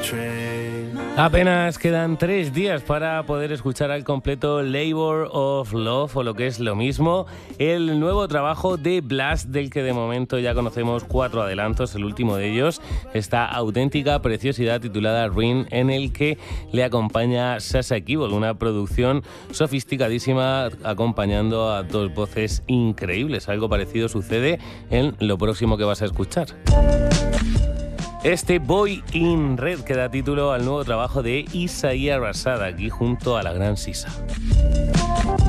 Apenas quedan 3 días para poder escuchar al completo Labor of Love, o lo que es lo mismo, el nuevo trabajo de Blast, del que de momento ya conocemos 4 adelantos. El último de ellos, esta auténtica preciosidad titulada Ring, en el que le acompaña Sasha Kibble, una producción sofisticadísima acompañando a 2 voces increíbles. Algo parecido sucede en lo próximo que vas a escuchar. Este Boy in Red que da título al nuevo trabajo de Isaiah Rashad, aquí junto a la gran Sisa.